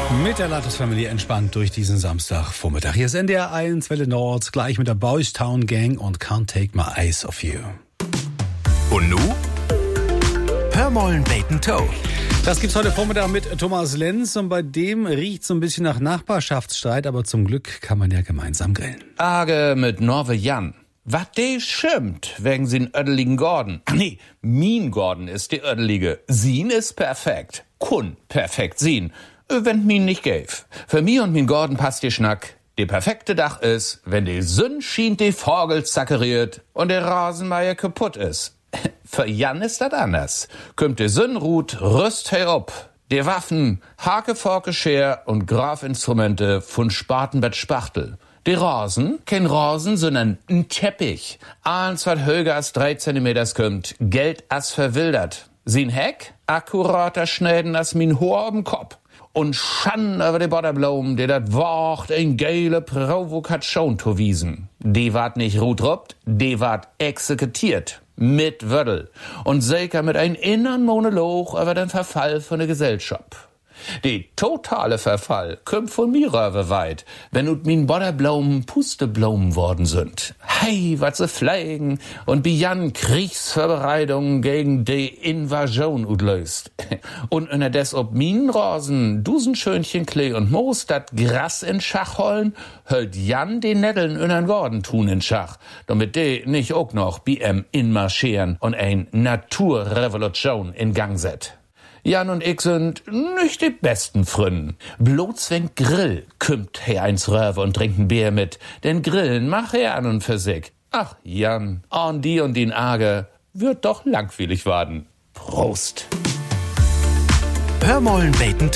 Mit der Lattes-Familie entspannt durch diesen Samstagvormittag. Hier ist NDR 1, Welle Nord, gleich mit der Boys Town Gang und Can't Take My Eyes Off You. Und nu? Hör mollen Bacon Toe. Das gibt's heute Vormittag mit Thomas Lenz und bei dem riecht's so ein bisschen nach Nachbarschaftsstreit, aber zum Glück kann man ja gemeinsam grillen. Arge mit Norve Jan. Was de schimpft, wegen sin ödeligen Gordon. Ach nee, min Gordon ist de ödelige. Sin ist perfekt. Kun perfekt sin. Wenn min nicht gäf. Für mi und min Gordon passt die Schnack. De perfekte Dach ist, wenn de Sünn schient die Vogel zackeriert und der Rasenmeier kaputt ist. Für Jan ist dat anders. Kümmt de Sünn ruht, rüst herop. De Waffen, Hake, Forke, Scher und Grafinstrumente von Spatenbett Spachtel. De Rasen, kein Rasen, sondern n Teppich. Ahns wat höger als 3 Zentimeter kümmt, Geld as verwildert. Sin Heck, akkurater Schnäden as min Haar ob'n Kopf. Und Schand über de Bodderbloom, der dat wacht ein geile Provokation zu wiesen. Die ward nicht rutrupt, die ward exekutiert. Mit Wödel. Und sicher mit einem inneren Monolog über den Verfall von der Gesellschaft. Die totale Verfall kommt von mir weit, wenn ut min Bodderbloom Pustebloom worden sind. Hey, wat se pflegen und bijan Kriegsvorbereitungen gegen die Invasion utlöst. Und unterdes ob min Rasen Dusenschönchen Klee und Moos dat Gras in Schach holen, hölt Jan den Netteln innern Gordon tun in Schach, damit de nicht auch noch BM inmarschieren und ein Naturrevolution in Gang set. Jan und ich sind nicht die besten Fründen. Bloß wenn Grill kümmt her eins Röwe und trinkt ein Bier mit. Denn Grillen mach er an und für sich. Ach Jan, an die und den Arge wird doch langweilig werden. Prost. Hör mollen Bacon Toe.